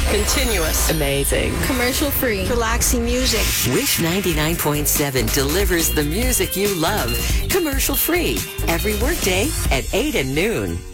Continuous. Amazing. Commercial free. Relaxing music. Wish 99.7 delivers the music you love. Commercial free. Every workday at 8 and noon.